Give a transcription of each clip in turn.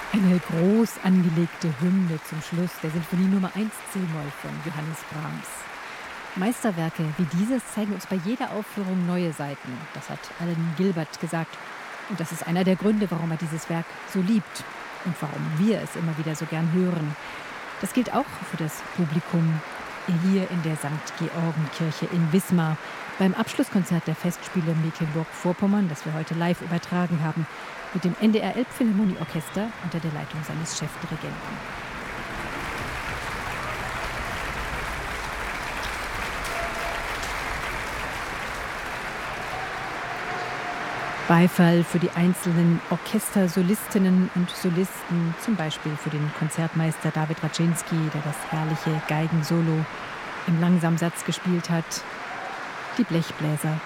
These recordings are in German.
Eine groß angelegte Hymne zum Schluss der Sinfonie Nummer 1 C-Moll von Johannes Brahms. Meisterwerke wie dieses zeigen uns bei jeder Aufführung neue Seiten. Das hat Alan Gilbert gesagt. Und das ist einer der Gründe, warum er dieses Werk so liebt und warum wir es immer wieder so gern hören. Das gilt auch für das Publikum hier in der St. Georgenkirche in Wismar beim Abschlusskonzert der Festspiele Mecklenburg-Vorpommern, das wir heute live übertragen haben, mit dem NDR Elbphilharmonieorchester unter der Leitung seines Chefdirigenten. Beifall für die einzelnen Orchestersolistinnen und Solisten, zum Beispiel für den Konzertmeister David Raczynski, der das herrliche Geigensolo im Langsamsatz gespielt hat, die Blechbläser,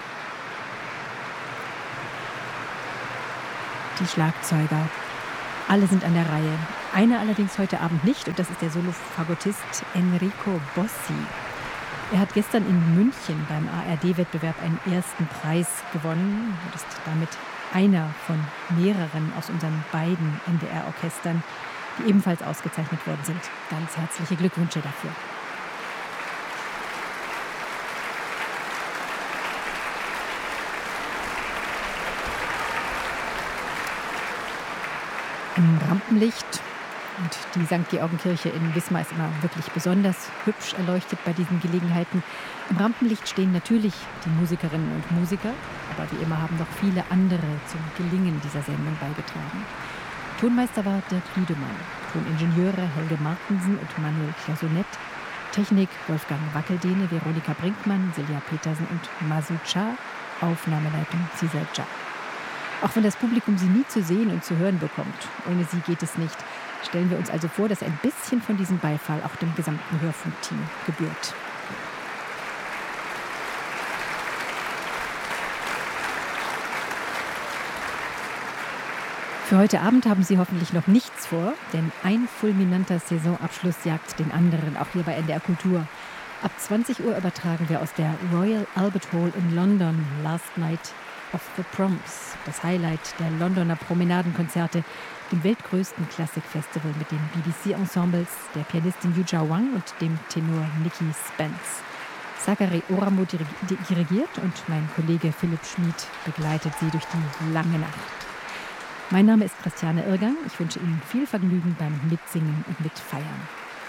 die Schlagzeuger. Alle sind an der Reihe. Einer allerdings heute Abend nicht, und das ist der Solofagottist Enrico Bossi. Er hat gestern in München beim ARD-Wettbewerb einen ersten Preis gewonnen und ist damit einer von mehreren aus unseren beiden NDR-Orchestern, die ebenfalls ausgezeichnet worden sind. Ganz herzliche Glückwünsche dafür. Im Rampenlicht, und die St. Georgenkirche in Wismar ist immer wirklich besonders hübsch erleuchtet bei diesen Gelegenheiten. Im Rampenlicht stehen natürlich die Musikerinnen und Musiker, aber wie immer haben noch viele andere zum Gelingen dieser Sendung beigetragen. Tonmeister war Dirk Lüdemann, Toningenieure Helge Martensen und Manuel Clausonet, Technik Wolfgang Wackeldehne, Veronika Brinkmann, Silja Petersen und Masu Cha, Aufnahmeleitung Cesar Cha. Auch wenn das Publikum sie nie zu sehen und zu hören bekommt, ohne sie geht es nicht, stellen wir uns also vor, dass ein bisschen von diesem Beifall auch dem gesamten Hörfunkteam gebührt. Für heute Abend haben Sie hoffentlich noch nichts vor, denn ein fulminanter Saisonabschluss jagt den anderen, auch hier bei NDR Kultur. Ab 20 Uhr übertragen wir aus der Royal Albert Hall in London Last Night of the Proms, das Highlight der Londoner Promenadenkonzerte, dem weltgrößten Klassikfestival mit den BBC-Ensembles, der Pianistin Yuja Wang und dem Tenor Nicky Spence. Zachary Oramo dirigiert und mein Kollege Philipp Schmid begleitet Sie durch die lange Nacht. Mein Name ist Christiane Irgang. Ich wünsche Ihnen viel Vergnügen beim Mitsingen und Mitfeiern.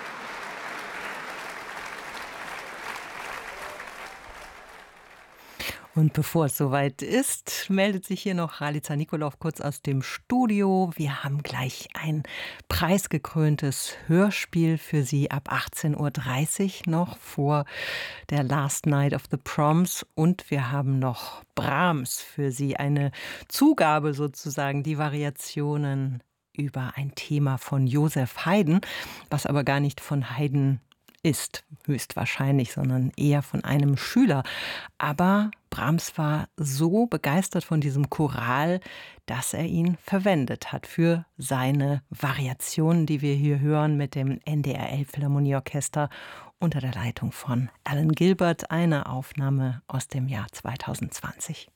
Und bevor es soweit ist, meldet sich hier noch Ralica Nikolov kurz aus dem Studio. Wir haben gleich ein preisgekröntes Hörspiel für Sie ab 18:30 Uhr noch vor der Last Night of the Proms. Und wir haben noch Brahms für Sie, eine Zugabe sozusagen, die Variationen über ein Thema von Joseph Haydn, was aber gar nicht von Haydn ist, höchstwahrscheinlich, sondern eher von einem Schüler. Aber Brahms war so begeistert von diesem Choral, dass er ihn verwendet hat für seine Variationen, die wir hier hören mit dem NDR Elbphilharmonieorchester unter der Leitung von Alan Gilbert, eine Aufnahme aus dem Jahr 2020.